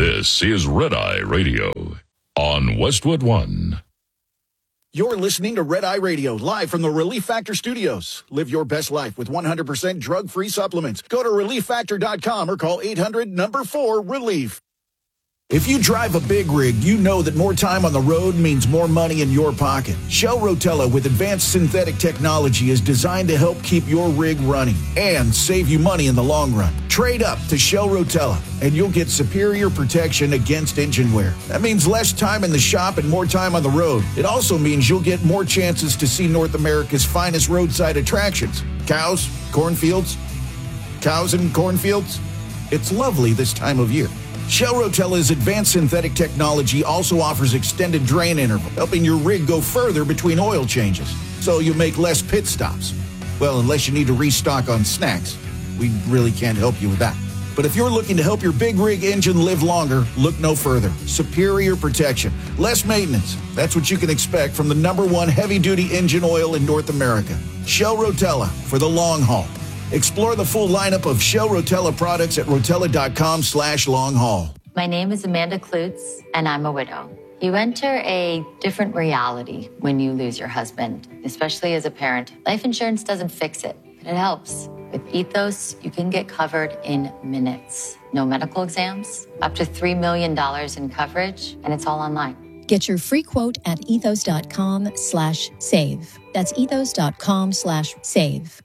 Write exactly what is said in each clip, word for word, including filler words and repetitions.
This is Red Eye Radio on Westwood One. You're listening to Red Eye Radio, live from the Relief Factor Studios. Live your best life with one hundred percent drug-free supplements. Go to relief factor dot com or call eight hundred number four relief. If you drive a big rig, you know that more time on the road means more money in your pocket. Shell Rotella with advanced synthetic technology is designed to help keep your rig running and save you money in the long run. Trade up to Shell Rotella and you'll get superior protection against engine wear. That means less time in the shop and more time on the road. It also means you'll get more chances to see North America's finest roadside attractions. Cows, cornfields, cows and cornfields. It's lovely this time of year. Shell Rotella's advanced synthetic technology also offers extended drain interval, helping your rig go further between oil changes, so you make less pit stops. Well, unless you need to restock on snacks. We really can't help you with that. But if you're looking to help your big rig engine live longer, look no further. Superior protection, less maintenance. That's what you can expect from the number one heavy-duty engine oil in North America. Shell Rotella for the long haul. Explore the full lineup of Shell Rotella products at rotella.com slash long haul. My name is Amanda Klutz, and I'm a widow. You enter a different reality when you lose your husband, especially as a parent. Life insurance doesn't fix it, but it helps. With Ethos, you can get covered in minutes. No medical exams, up to three million dollars in coverage, and it's all online. Get your free quote at ethos.com slash save. That's ethos.com slash save.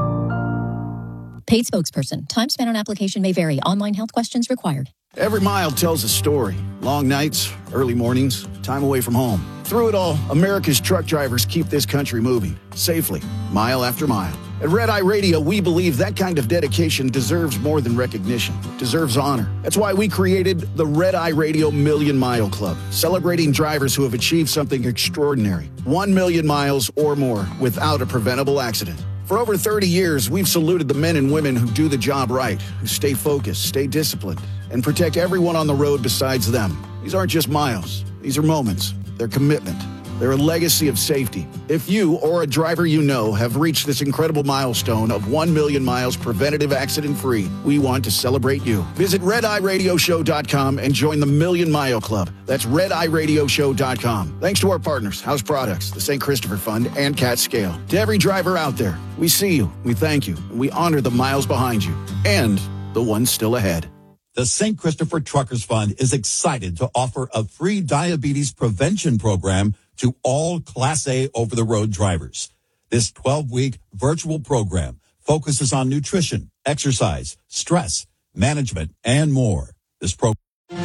Paid spokesperson. Time spent on application may vary. Online health questions required. Every mile tells a story. Long nights, early mornings, time away from home. Through it all, America's truck drivers keep this country moving, safely, mile after mile. At Red Eye Radio, we believe that kind of dedication deserves more than recognition, deserves honor. That's why we created the Red Eye Radio Million Mile Club, celebrating drivers who have achieved something extraordinary. One million miles or more without a preventable accident. For over thirty years, we've saluted the men and women who do the job right, who stay focused, stay disciplined, and protect everyone on the road besides them. These aren't just miles. These are moments. They're commitment. They're a legacy of safety. If you or a driver you know have reached this incredible milestone of one million miles preventative accident-free, we want to celebrate you. Visit red eye radio show dot com and join the Million Mile Club. That's red eye radio show dot com. Thanks to our partners, House Products, the Saint Christopher Fund, and Cat Scale. To every driver out there, we see you, we thank you, and we honor the miles behind you and the ones still ahead. The Saint Christopher Truckers Fund is excited to offer a free diabetes prevention program to all Class A over-the-road drivers. This twelve-week virtual program focuses on nutrition, exercise, stress, management, and more. This program.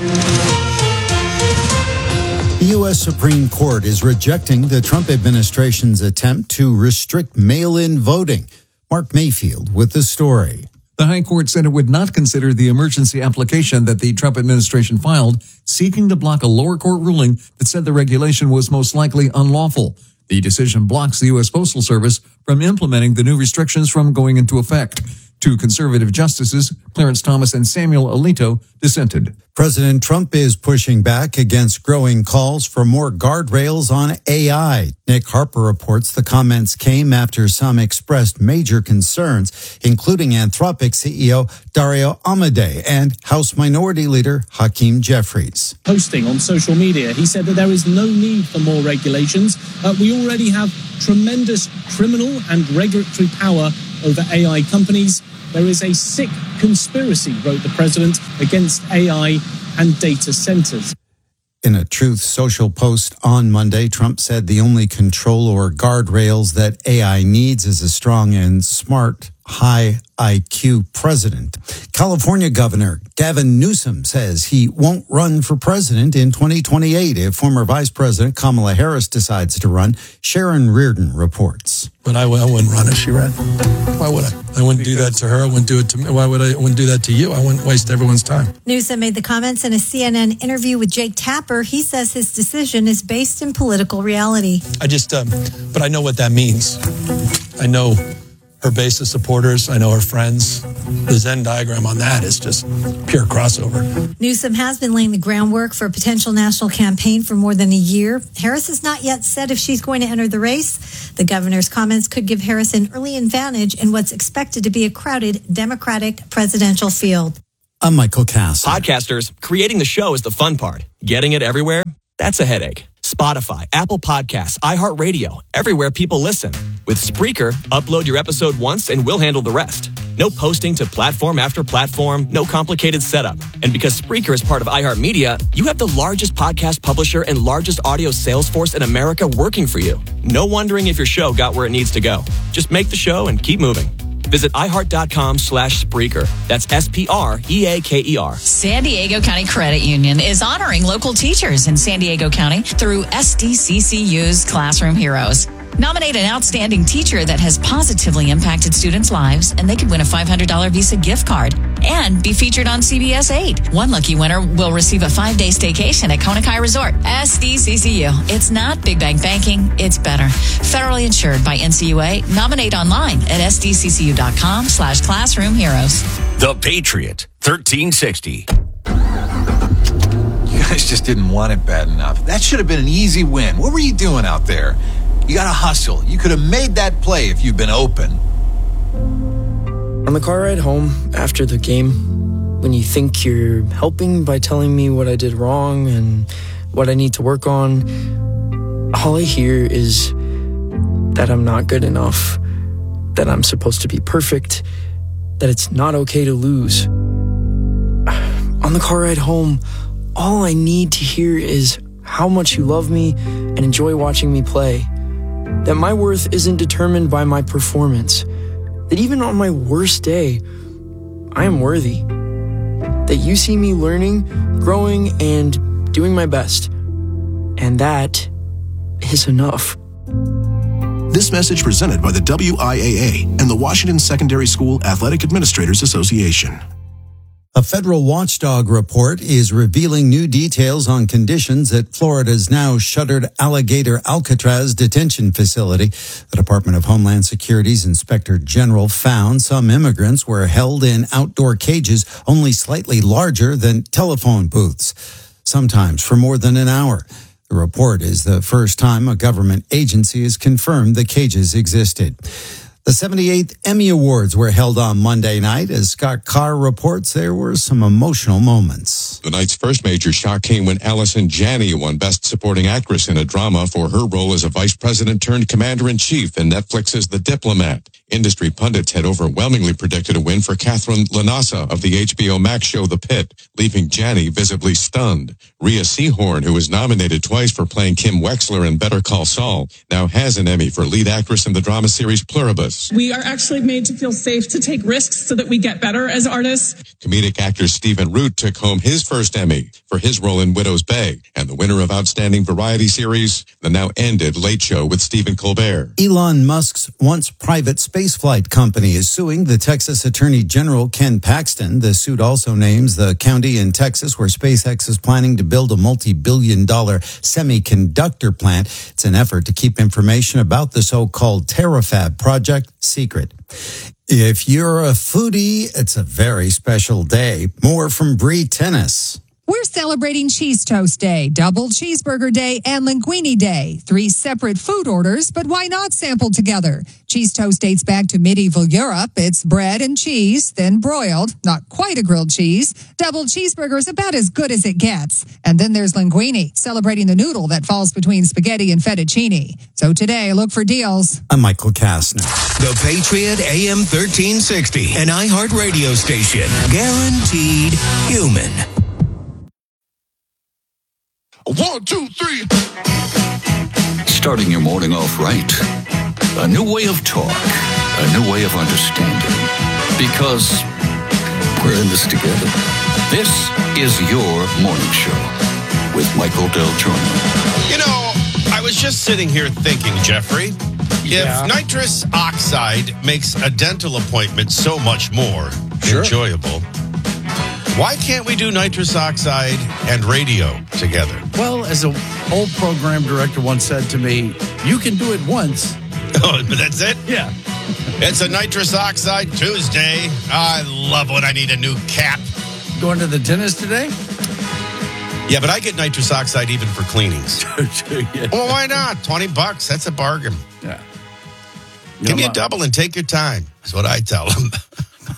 The U S Supreme Court is rejecting the Trump administration's attempt to restrict mail-in voting. Mark Mayfield with the story. The High Court said it would not consider the emergency application that the Trump administration filed, seeking to block a lower court ruling that said the regulation was most likely unlawful. The decision blocks the U S Postal Service from implementing the new restrictions from going into effect. Two conservative justices, Clarence Thomas and Samuel Alito, dissented. President Trump is pushing back against growing calls for more guardrails on A I. Nick Harper reports the comments came after some expressed major concerns, including Anthropic C E O Dario Amodei and House Minority Leader Hakeem Jeffries. Posting on social media, he said that there is no need for more regulations. Uh, we already have tremendous criminal and regulatory power over A I companies. There is a sick conspiracy, wrote the president, against A I and data centers. In a Truth Social post on Monday, Trump said the only control or guardrails that A I needs is a strong and smart, high I Q president. California Governor Gavin Newsom says he won't run for president in twenty twenty-eight if former Vice President Kamala Harris decides to run. Sharon Reardon reports. But I, I wouldn't run if she ran. Why would I? I wouldn't do that to her. I wouldn't do it to me. Why would I, I wouldn't do that to you? I wouldn't waste everyone's time. Newsom made the comments in a C N N interview with Jake Tapper. He says his decision is based in political reality. I just, um, but I know what that means. I know her base of supporters. I know her friends. The Venn diagram on that is just pure crossover. Newsom has been laying the groundwork for a potential national campaign for more than a year. Harris has not yet said if she's going to enter the race. The governor's comments could give Harris an early advantage in what's expected to be a crowded Democratic presidential field. I'm Michael Cass. Podcasters, creating the show is the fun part. Getting it everywhere, that's a headache. Spotify, Apple Podcasts, iHeartRadio, everywhere people listen. With Spreaker, upload your episode once and we'll handle the rest. No posting to platform after platform, no complicated setup. And because Spreaker is part of iHeartMedia, you have the largest podcast publisher and largest audio sales force in America working for you. No wondering if your show got where it needs to go. Just make the show and keep moving. Visit iHeart.com slash Spreaker. That's S P R E A K E R. San Diego County Credit Union is honoring local teachers in San Diego County through S D C C U's Classroom Heroes. Nominate an outstanding teacher that has positively impacted students' lives, and they could win a five hundred dollars Visa gift card and be featured on C B S eight. One lucky winner will receive a five-day staycation at Kona Kai Resort. S D C C U. It's not big bank banking. It's better. Federally insured by N C U A. Nominate online at sdccu.com slash classroom heroes. The Patriot, thirteen sixty. You guys just didn't want it bad enough. That should have been an easy win. What were you doing out there? You got to hustle. You could have made that play if you'd been open. On the car ride home after the game, when you think you're helping by telling me what I did wrong and what I need to work on, all I hear is that I'm not good enough, that I'm supposed to be perfect, that it's not okay to lose. On the car ride home, all I need to hear is how much you love me and enjoy watching me play. That my worth isn't determined by my performance. That even on my worst day, I am worthy. That you see me learning, growing, and doing my best. And that is enough. This message presented by the W I A A and the Washington Secondary School Athletic Administrators Association. A federal watchdog report is revealing new details on conditions at Florida's now shuttered Alligator Alcatraz detention facility. The Department of Homeland Security's Inspector General found some immigrants were held in outdoor cages only slightly larger than telephone booths, sometimes for more than an hour. The report is the first time a government agency has confirmed the cages existed. The seventy-eighth Emmy Awards were held on Monday night. As Scott Carr reports, there were some emotional moments. The night's first major shock came when Allison Janney won Best Supporting Actress in a Drama for her role as a vice president turned commander-in-chief in Netflix's The Diplomat. Industry pundits had overwhelmingly predicted a win for Catherine Lanasa of the H B O Max show The Pit, leaving Janney visibly stunned. Rhea Seehorn, who was nominated twice for playing Kim Wexler in Better Call Saul, now has an Emmy for lead actress in the drama series Pluribus. We are actually made to feel safe to take risks so that we get better as artists. Comedic actor Stephen Root took home his first Emmy for his role in Widow's Bay, and the winner of Outstanding Variety Series, the now ended Late Show with Stephen Colbert. Elon Musk's once private spaceflight company is suing the Texas Attorney General Ken Paxton. The suit also names the county in Texas where SpaceX is planning to build a multi-billion dollar semiconductor plant. It's an effort to keep information about the so-called Terafab project secret. If you're a foodie, it's a very special day. More from Bree Tennis. We're celebrating Cheese Toast Day, Double Cheeseburger Day, and Linguine Day. Three separate food orders, but why not sample together? Cheese toast dates back to medieval Europe. It's bread and cheese, then broiled, not quite a grilled cheese. Double cheeseburger is about as good as it gets. And then there's linguine, celebrating the noodle that falls between spaghetti and fettuccine. So today, look for deals. I'm Michael Kastner. The Patriot A M thirteen sixty, an iHeart radio station. Guaranteed human. One, two, three. Starting your morning off right. A new way of talk. A new way of understanding. Because we're in this together. This is your morning show with Michael Del Giorno. You know, I was just sitting here thinking, Jeffrey, Yeah. if nitrous oxide makes a dental appointment so much more Sure. enjoyable, why can't we do nitrous oxide and radio together? Well, as an old program director once said to me, you can do it once. Oh, but that's it? Yeah. It's a nitrous oxide Tuesday. I love when I need a new cap. Going to the dentist today? Yeah, but I get nitrous oxide even for cleanings. Yeah. Well, why not? twenty bucks. That's a bargain. Yeah. Give me a double and take your time. That's what I tell them.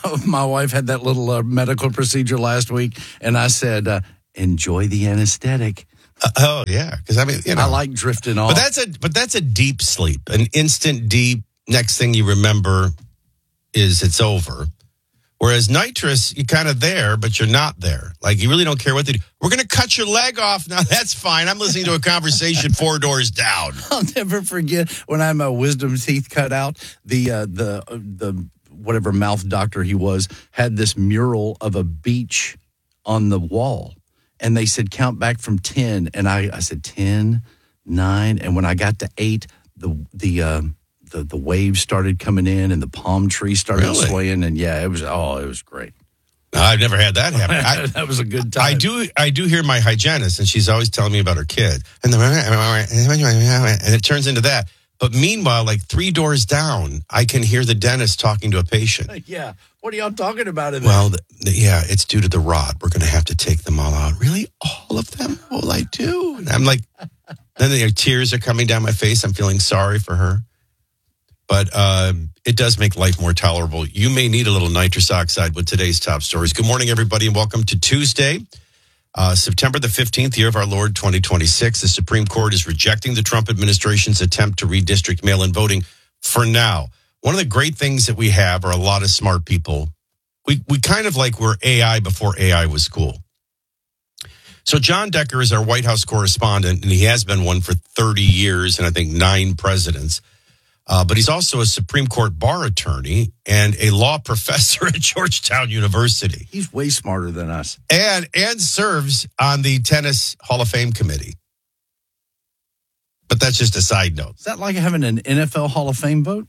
my wife had that little uh, medical procedure last week, and I said, uh, enjoy the anesthetic. Uh, oh, yeah. Because, I mean, you know. I like drifting off. But that's a but that's a deep sleep, an instant deep. Next thing you remember is it's over. Whereas nitrous, you're kind of there, but you're not there. Like, you really don't care what they do. We're going to cut your leg off. Now, that's fine. I'm listening to a conversation four doors down. I'll never forget when I had my wisdom teeth cut out, the, uh, the, uh, the whatever mouth doctor he was had this mural of a beach on the wall. And they said, count back from ten. And I, I said, ten, nine. And when I got to eight, the, the, uh, The, the waves started coming in and the palm tree started Really? swaying. And yeah, it was, oh, it was great. No, I've never had that happen. I, that was a good time. I do I do hear my hygienist, and she's always telling me about her kid. And, the, and it turns into that. But meanwhile, like three doors down, I can hear the dentist talking to a patient. Yeah. What are y'all talking about in Well, the, the, yeah, it's due to the rod. We're going to have to take them all out. Really? All of them? What will I do? And I'm like, then the tears are coming down my face. I'm feeling sorry for her. But uh, it does make life more tolerable. You may need a little nitrous oxide with today's top stories. Good morning, everybody, and welcome to Tuesday, uh, September the fifteenth, year of our Lord, twenty twenty-six. The Supreme Court is rejecting the Trump administration's attempt to redistrict mail-in voting for now. One of the great things that we have are a lot of smart people. We, we kind of like we're A I before A I was cool. So John Decker is our White House correspondent, and he has been one for thirty years and I think nine presidents. Uh, but he's also a Supreme Court bar attorney and a law professor at Georgetown University. He's way smarter than us. And and serves on the Tennis Hall of Fame committee. But that's just a side note. Is that like having an N F L Hall of Fame vote?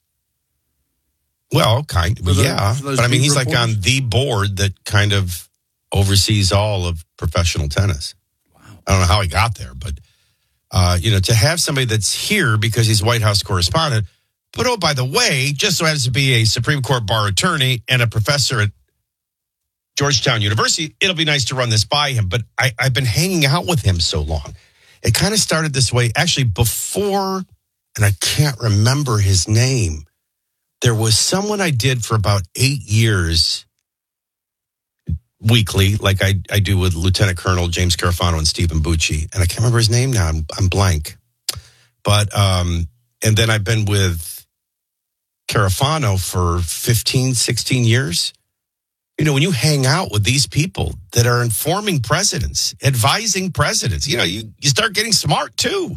Well, kind of, the, yeah. But I mean, he's reporters? like on the board that kind of oversees all of professional tennis. Wow. I don't know how he got there, but... Uh, you know, to have somebody that's here because he's White House correspondent, but oh, by the way, just so happens to be a Supreme Court bar attorney and a professor at Georgetown University, it'll be nice to run this by him. But I, I've been hanging out with him so long. It kind of started this way. Actually, before, and I can't remember his name, there was someone I did for about eight years weekly, like I, I do with Lieutenant Colonel James Carafano and Stephen Bucci. And I can't remember his name now. I'm, I'm blank. But, um, and then I've been with Carafano for fifteen, sixteen years. You know, when you hang out with these people that are informing presidents, advising presidents, you know, you, you start getting smart too.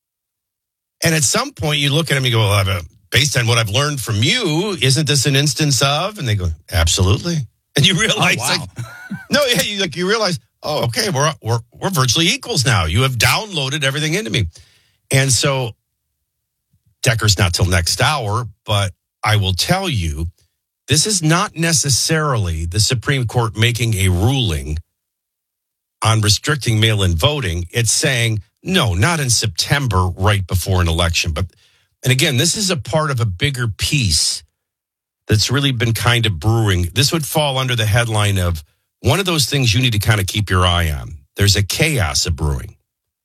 And at some point you look at them, you go, well, I've, uh, based on what I've learned from you, isn't this an instance of? And they go, absolutely. And you realize, oh, wow. like, no, yeah, you like you realize, oh, okay, we're we're we're virtually equals now. You have downloaded everything into me, and so Decker's not till next hour. But I will tell you, this is not necessarily the Supreme Court making a ruling on restricting mail-in voting. It's saying no, not in September, right before an election. But and again, this is a part of a bigger piece that's really been kind of brewing. This would fall under the headline of one of those things you need to kind of keep your eye on. There's a chaos of brewing.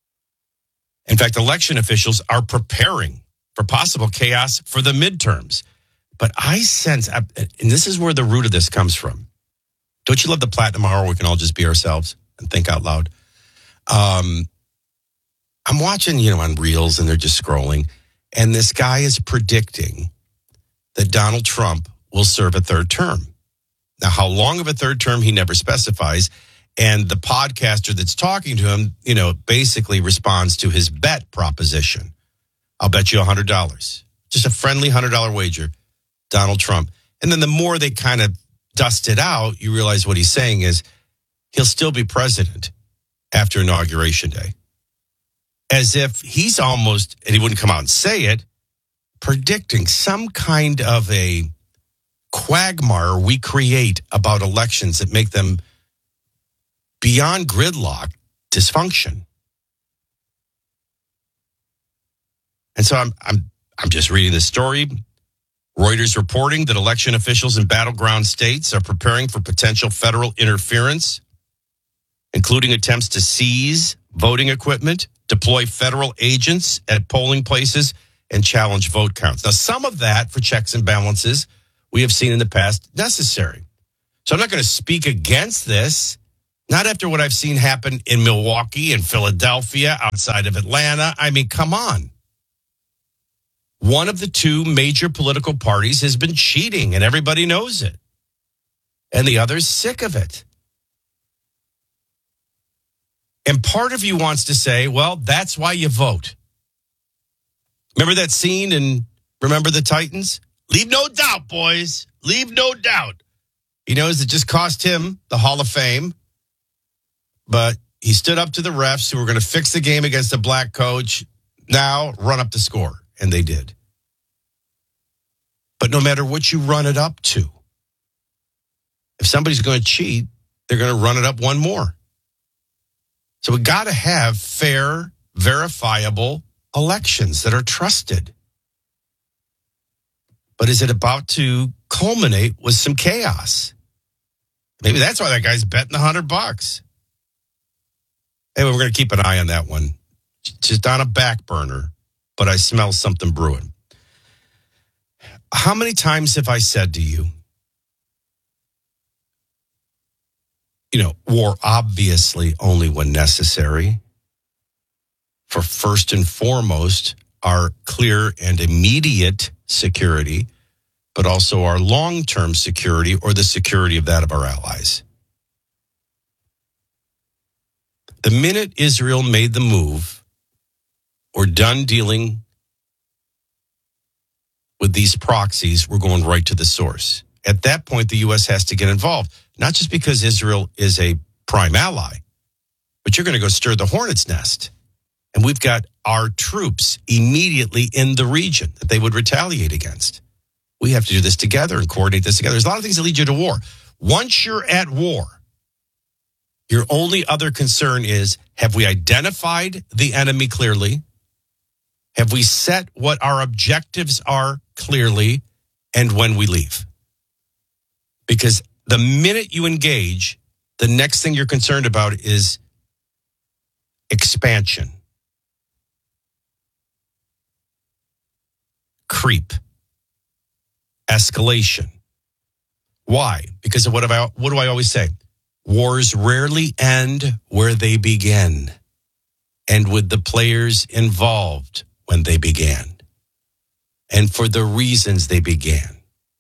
In fact, election officials are preparing for possible chaos for the midterms. But I sense, and this is where the root of this comes from. Don't you love the Platinum Hour where we can all just be ourselves and think out loud? Um, I'm watching, you know, on Reels, and they're just scrolling. And this guy is predicting that Donald Trump will serve a third term. Now, how long of a third term, he never specifies. And the podcaster that's talking to him, you know, basically responds to his bet proposition. I'll bet you one hundred dollars. Just a friendly one hundred dollars wager, Donald Trump. And then the more they kind of dust it out, you realize what he's saying is he'll still be president after Inauguration Day. As if he's almost, and he wouldn't come out and say it, predicting some kind of a quagmire we create about elections that make them beyond gridlock dysfunction. And so I'm I'm I'm just reading this story. Reuters reporting that election officials in battleground states are preparing for potential federal interference, including attempts to seize voting equipment, deploy federal agents at polling places, and challenge vote counts. Now, some of that for checks and balances we have seen in the past necessary. So I'm not going to speak against this, not after what I've seen happen in Milwaukee and Philadelphia, outside of Atlanta. I mean, come on. One of the two major political parties has been cheating, and everybody knows it. And the other's sick of it. And part of you wants to say, well, that's why you vote. Remember that scene in Remember the Titans? Leave no doubt, boys. Leave no doubt. He knows it just cost him the Hall of Fame. But he stood up to the refs who were going to fix the game against a black coach. Now run up the score. And they did. But no matter what you run it up to, if somebody's going to cheat, they're going to run it up one more. So we got to have fair, verifiable elections that are trusted. But is it about to culminate with some chaos? Maybe that's why that guy's betting a hundred bucks. Anyway, we're going to keep an eye on that one. Just on a back burner, but I smell something brewing. How many times have I said to you, you know, war obviously only when necessary. For first and foremost, our clear and immediate security, but also our long-term security or the security of that of our allies. The minute Israel made the move, we're done dealing with these proxies. We're going right to the source. At that point, the U S has to get involved, not just because Israel is a prime ally, but you're going to go stir the hornet's nest. And we've got our troops immediately in the region that they would retaliate against. We have to do this together and coordinate this together. There's a lot of things that lead you to war. Once you're at war, your only other concern is, have we identified the enemy clearly? Have we set what our objectives are clearly, and when we leave? Because the minute you engage, the next thing you're concerned about is expansion, creep, escalation. Why? Because of what have I, what do I always say? Wars rarely end where they begin, and with the players involved when they began, and for the reasons they began.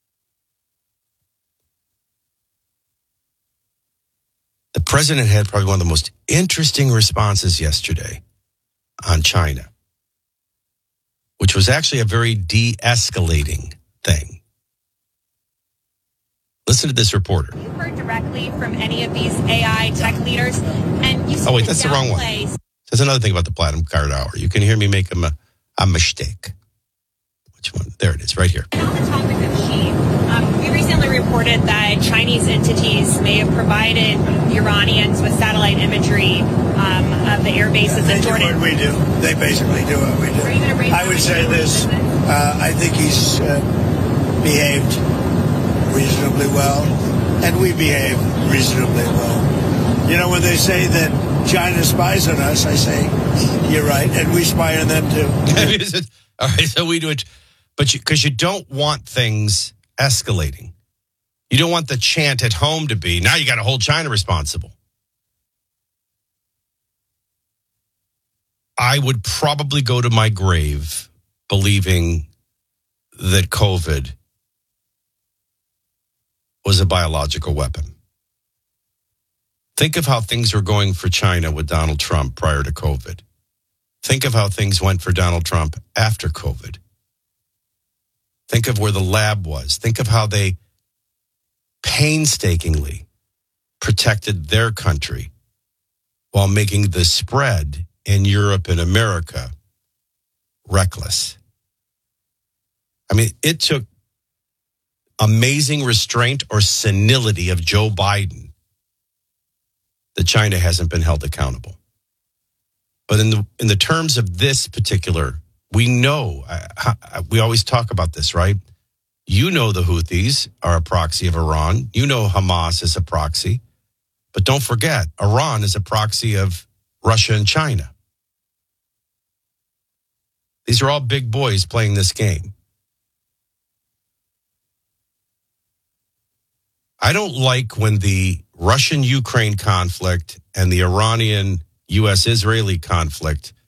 The president had probably one of the most interesting responses yesterday on China, which was actually a very de-escalating thing. Listen to this reporter. You heard directly from any of these A I tech leaders, and you oh wait, that's the wrong one. There's another thing about the Platinum Card Hour. You can hear me make a, a mistake. Which one? There it is, right here. And on the topic of Xi, um, we recently reported that Chinese entities may have provided Iranians with satellite imagery um, of the air bases in Jordan. What we do, they basically do what we do. Are you going to raise I would say this: uh, I think he's uh, behaved reasonably well, and we behave reasonably well. You know, when they say that China spies on us, I say, you're right, and we spy on them too. All right, so we do it, but because you, you don't want things escalating. You don't want the chant at home to be, now you got to hold China responsible. I would probably go to my grave believing that COVID was a biological weapon. Think of how things were going for China with Donald Trump prior to COVID. Think of how things went for Donald Trump after COVID. Think of where the lab was. Think of how they painstakingly protected their country while making the spread in Europe and America reckless. I mean, it took amazing restraint or senility of Joe Biden that China hasn't been held accountable. But in the in the terms of this particular, we know, uh, we always talk about this, right? You know the Houthis are a proxy of Iran. You know Hamas is a proxy. But don't forget, Iran is a proxy of Russia and China. These are all big boys playing this game. I don't like when the Russian-Ukraine conflict and the Iranian-U S Israeli conflict